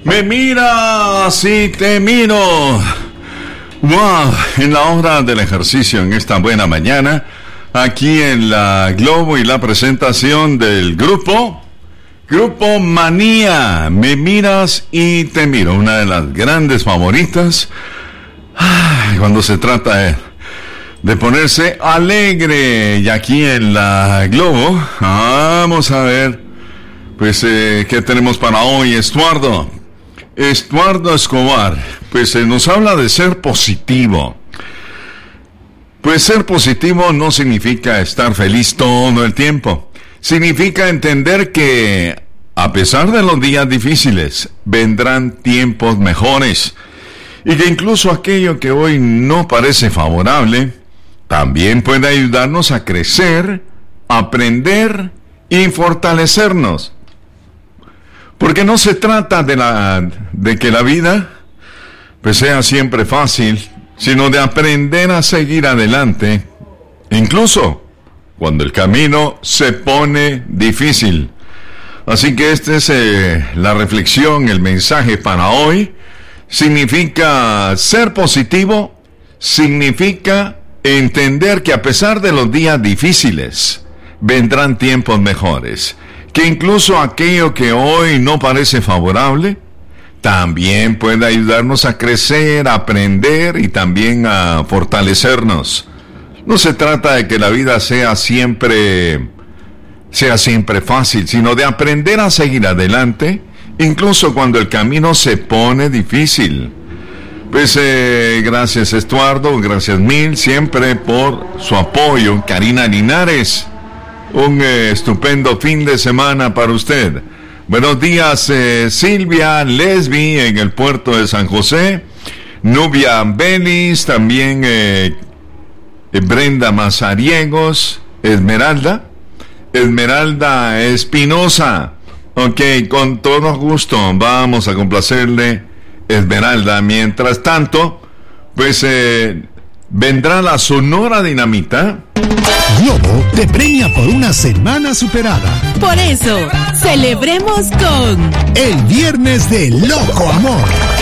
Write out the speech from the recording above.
Me miras y te miro. Wow, en la hora del ejercicio en esta buena mañana, aquí en la Globo y la presentación del Grupo Manía. Me miras y te miro, una de las grandes favoritas. Cuando se trata de ponerse alegre. Y aquí en la Globo, vamos a ver, pues, ¿qué tenemos para hoy, Estuardo Escobar? Pues nos habla de ser positivo. Pues ser positivo no significa estar feliz todo el tiempo. Significa entender que a pesar de los días difíciles, vendrán tiempos mejores. Y que incluso aquello que hoy no parece favorable, también puede ayudarnos a crecer, aprender y fortalecernos. Porque no se trata de que la vida pues sea siempre fácil, sino de aprender a seguir adelante, incluso cuando el camino se pone difícil. Así que esta es la reflexión, el mensaje para hoy. Significa ser positivo, significa entender que a pesar de los días difíciles, vendrán tiempos mejores. Que incluso aquello que hoy no parece favorable, también puede ayudarnos a crecer, a aprender y también a fortalecernos. No se trata de que la vida sea siempre fácil, sino de aprender a seguir adelante, incluso cuando el camino se pone difícil. Pues gracias, Estuardo, gracias mil siempre por su apoyo. Karina Linares, un estupendo fin de semana para usted. Buenos días, Silvia Lesbi en el puerto de San José. Nubia Belis, también Brenda Mazariegos, Esmeralda Espinosa. Ok, con todo gusto vamos a complacerle, Esmeralda. Mientras tanto, pues vendrá la Sonora Dinamita. Globo te premia por una semana superada. Por eso, celebremos con el Viernes de Loco Amor.